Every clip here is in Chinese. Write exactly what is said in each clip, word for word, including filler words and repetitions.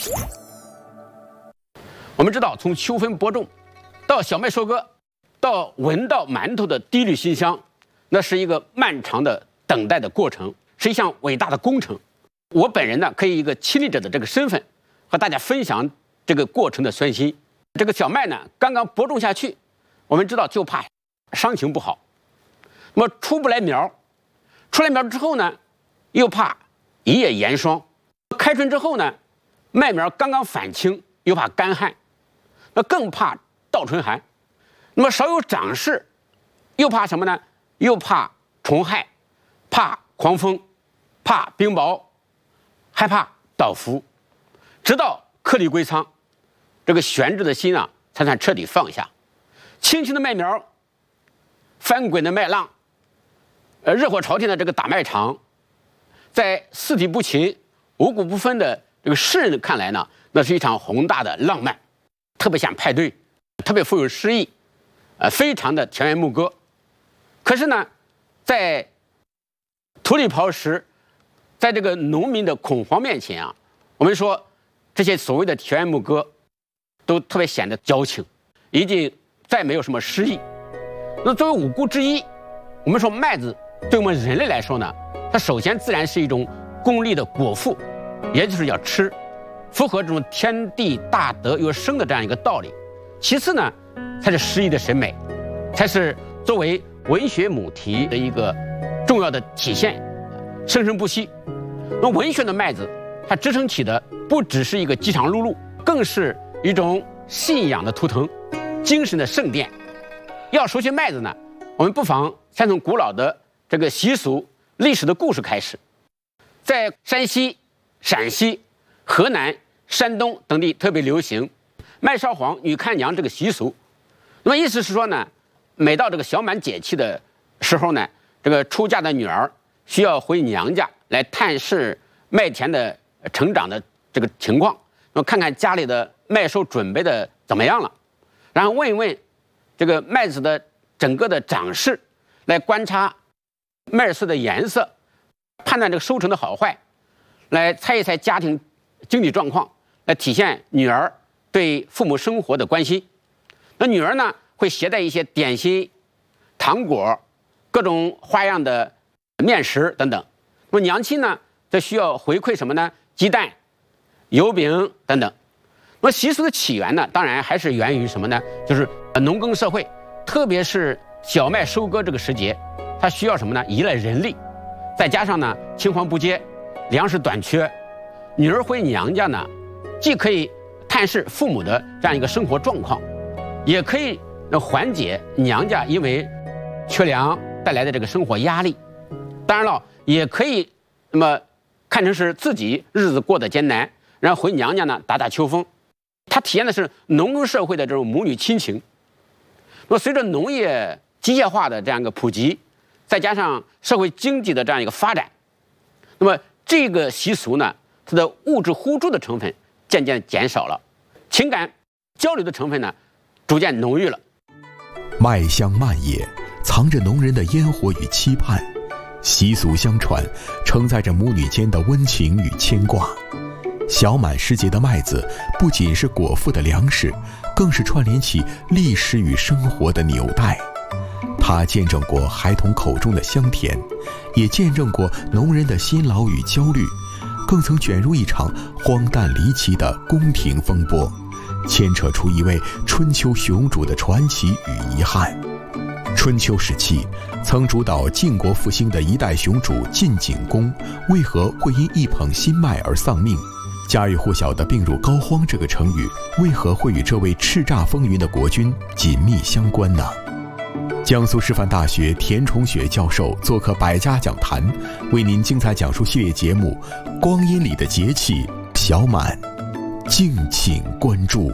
我们知道，从秋分播种到小麦收割，到闻到馒头的滴绿馨香，那是一个漫长的等待的过程，是一项伟大的工程。我本人呢，可以以一个亲历者的这个身份，和大家分享这个过程的酸辛。这个小麦呢，刚刚播种下去，我们知道就怕伤情不好，那么出不来苗，出来苗之后呢，又怕一夜严霜，开春之后呢，麦苗刚刚返青，又怕干旱，那更怕倒春寒。那么少有长势，又怕什么呢？又怕虫害，怕狂风，怕冰雹，害怕倒伏。直到颗粒归仓，这个悬着的心啊，才算彻底放下。轻轻的麦苗，翻滚的麦浪，呃，热火朝天的这个打麦场，在四体不勤、五谷不分的这个诗人看来呢，那是一场宏大的浪漫，特别像派对，特别富有诗意，呃，非常的田园牧歌。可是呢，在土里刨食，在这个农民的恐慌面前啊，我们说这些所谓的田园牧歌，都特别显得矫情，已经再没有什么诗意。那作为五谷之一，我们说麦子对我们人类来说呢，它首先自然是一种功利的果腹，也就是要吃，符合这种天地大德有生的这样一个道理。其次呢，才是诗意的审美，才是作为文学母题的一个重要的体现，生生不息。那文学的麦子，它支撑起的不只是一个饥肠辘辘，更是一种信仰的图腾，精神的圣殿。要熟悉麦子呢，我们不妨先从古老的这个习俗、历史的故事开始。在山西、陕西、河南、山东等地特别流行麦烧黄、女看娘这个习俗。那么意思是说呢，每到这个小满节气的时候呢，这个出嫁的女儿需要回娘家来探视麦田的成长的这个情况，那么看看家里的麦收准备的怎么样了，然后问一问这个麦子的整个的长势，来观察麦穗的颜色，判断这个收成的好坏，来猜一猜家庭经济状况，来体现女儿对父母生活的关心。那女儿呢，会携带一些点心、糖果、各种花样的面食等等。那么娘亲呢，则需要回馈什么呢？鸡蛋、油饼等等。那么习俗的起源呢，当然还是源于什么呢？就是农耕社会，特别是小麦收割这个时节，它需要什么呢？依赖人力，再加上呢青黄不接，粮食短缺，女儿回娘家呢，既可以探视父母的这样一个生活状况，也可以缓解娘家因为缺粮带来的这个生活压力。当然了，也可以那么看成是自己日子过得艰难，然后回娘家呢打打秋风。它体现的是农耕社会的这种母女亲情。那么随着农业机械化的这样一个普及，再加上社会经济的这样一个发展，那么这个习俗呢，它的物质互助的成分渐渐减少了，情感交流的成分呢逐渐浓郁了。 麦香漫野，藏着农人的烟火与期盼，习俗相传，承载着母女间的温情与牵挂。小满时节的麦子不仅是果腹的粮食，更是串联起历史与生活的纽带。它见证过孩童口中的香甜，也见证过农人的辛劳与焦虑，更曾卷入一场荒诞离奇的宫廷风波，牵扯出一位春秋雄主的传奇与遗憾。春秋时期，曾主导晋国复兴的一代雄主晋景公，为何会因一捧新麦而丧命？家喻户晓的病入膏肓这个成语，为何会与这位叱咤风云的国君紧密相关呢？江苏师范大学田崇雪教授做客百家讲坛，为您精彩讲述系列节目《光阴里的节气小满》，敬请关注。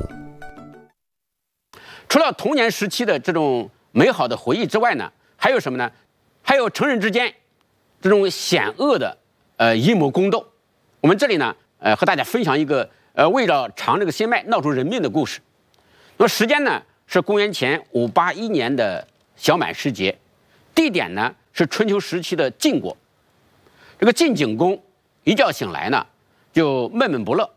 除了童年时期的这种美好的回忆之外呢，还有什么呢？还有成人之间这种险恶的呃阴谋宫斗。我们这里呢，呃，和大家分享一个呃为了尝这个新麦闹出人命的故事。那么时间呢是公元前五八一年的小满时节，地点呢是春秋时期的晋国。这个晋景公一觉醒来呢，就闷闷不乐，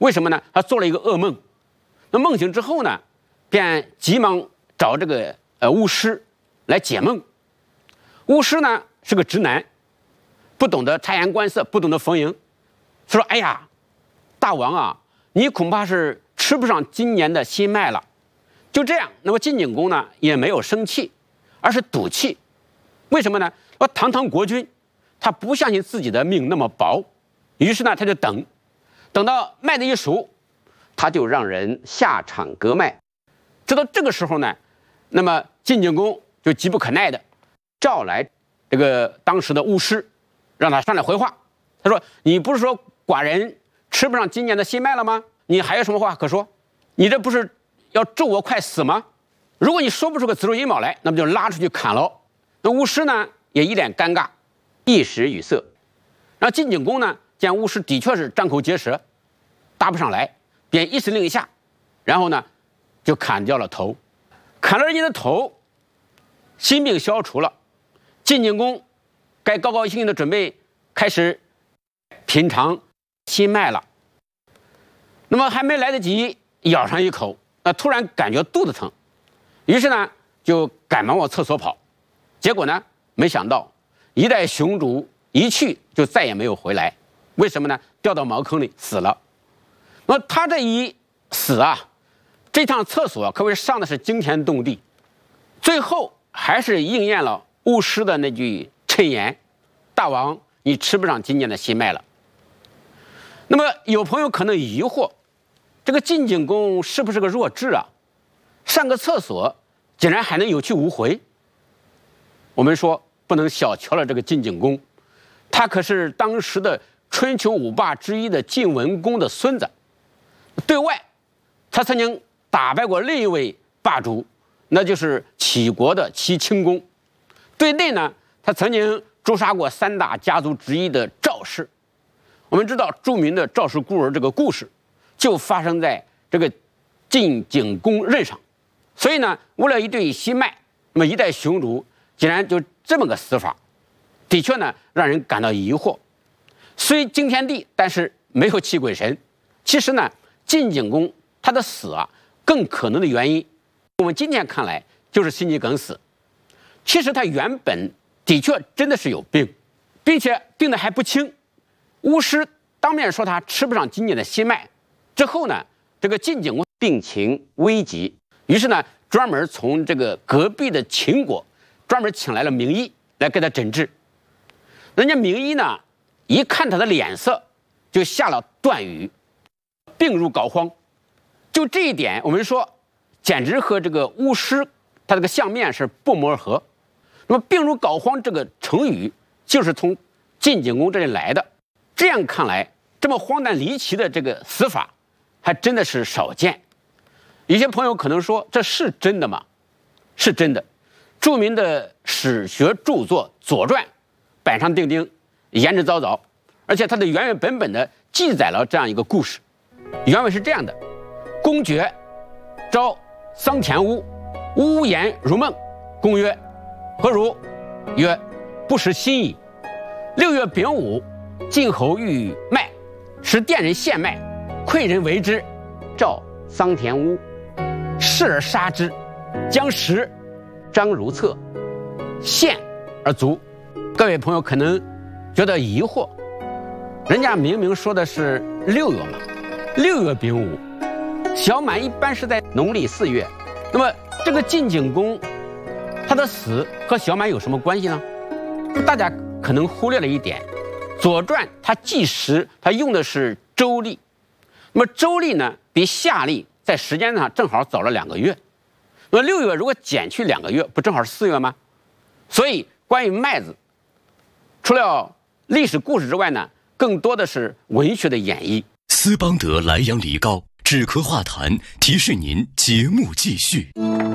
为什么呢？他做了一个噩梦，那梦醒之后呢，便急忙找这个呃巫师来解梦。巫师呢是个直男，不懂得察言观色，不懂得逢迎。他说：“哎呀，大王啊，你恐怕是吃不上今年的新麦了。”就这样，那么晋景公呢也没有生气，而是赌气。为什么呢？说堂堂国君，他不相信自己的命那么薄，于是呢他就等，等到麦子一熟，他就让人下场割麦。直到这个时候呢，那么晋景公就急不可耐的召来这个当时的巫师，让他上来回话。他说：“你不是说寡人吃不上今年的新麦了吗？你还有什么话可说？你这不是要咒我快死吗？如果你说不出个子丑寅卯来，那么就拉出去砍喽。”那巫师呢也一脸尴尬，一时语塞。然后晋景公呢见巫师的确是张口结舌，答不上来，便一声令下，然后呢就砍掉了头。砍了人家的头，心病消除了，晋景公该高高兴兴的准备开始品尝新麦了。那么还没来得及咬上一口，那突然感觉肚子疼，于是呢就赶忙往厕所跑。结果呢，没想到一代雄主一去就再也没有回来。为什么呢？掉到茅坑里死了。那他这一死啊，这趟厕所可谓上的是惊天动地，最后还是应验了巫师的那句谶言：“大王，你吃不上今年的新麦了。”那么有朋友可能疑惑，这个晋景公是不是个弱智啊？上个厕所竟然还能有去无回？我们说不能小瞧了这个晋景公，他可是当时的春秋五霸之一的晋文公的孙子。对外，他曾经打败过另一位霸主，那就是齐国的齐顷公。对内呢，他曾经诛杀过三大家族之一的赵氏。我们知道著名的赵氏孤儿这个故事，就发生在这个晋景公任上。所以呢，为了一对新麦，那么一代雄主竟然就这么个死法，的确呢让人感到疑惑。虽惊天地，但是没有气鬼神。其实呢，晋景公他的死啊，更可能的原因，我们今天看来就是心肌梗死。其实他原本的确真的是有病，并且病得还不轻。巫师当面说他吃不上今年的新麦，之后呢，这个晋景公病情危急，于是呢，专门从这个隔壁的秦国专门请来了名医来给他诊治。人家名医呢，一看他的脸色，就下了断语：病入膏肓。就这一点，我们说，简直和这个巫师他这个相面是不谋而合。那么“病入膏肓”这个成语，就是从晋景公这里来的。这样看来，这么荒诞离奇的这个死法，还真的是少见。有些朋友可能说，这是真的吗？是真的。著名的史学著作《左传》板上钉钉，言之凿凿，而且它的原原本本的记载了这样一个故事。原文是这样的：公爵召桑田巫，巫言如梦。公曰：何如？曰：不识心矣。六月丙午，晋侯欲麦，使店人献麦，馈人为之，召桑田巫，视而杀之，将食张如厕，献而足。各位朋友可能觉得疑惑，人家明明说的是六月嘛，六月丙午，小满一般是在农历四月，那么这个晋景公他的死和小满有什么关系呢？大家可能忽略了一点，《左传》它计时它用的是周历，那么周历呢比夏历在时间上正好早了两个月，那么六月如果减去两个月，不正好是四月吗？所以关于麦子，除了历史故事之外呢，更多的是文学的演绎。 斯邦德莱阳梨膏止咳化痰，提示您节目继续。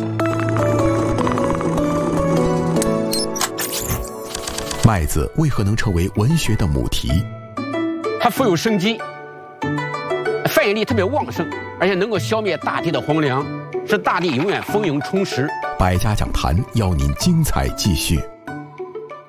麦子为何能成为文学的母题？ 它富有生机，繁衍力特别旺盛，而且能够消灭大地的荒凉，使大地永远丰盈充实。 百家讲坛邀您精彩继续。